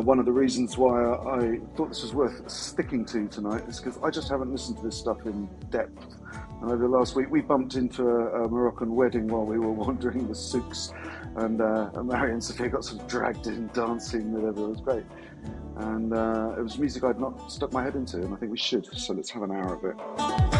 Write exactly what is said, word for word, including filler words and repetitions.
one of the reasons why I, I thought this was worth sticking to tonight is because I just haven't listened to this stuff in depth. And over the last week, we bumped into a, a Moroccan wedding while we were wandering the souks, and, uh, and Mary and Sophia got sort of dragged in dancing, whatever. It was great. And uh, it was music I'd not stuck my head into, and I think we should. So let's have an hour of it.